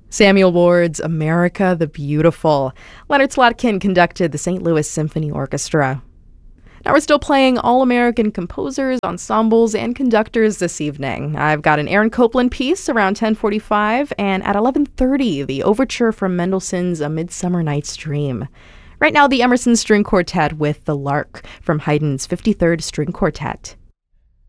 Samuel Ward's America the Beautiful. Leonard Slotkin conducted the St. Louis Symphony Orchestra. Now we're still playing all-American composers, ensembles, and conductors this evening. I've got an Aaron Copland piece around 10:45, and at 11:30, the overture from Mendelssohn's A Midsummer Night's Dream. Right now, the Emerson String Quartet with The Lark from Haydn's 53rd String Quartet.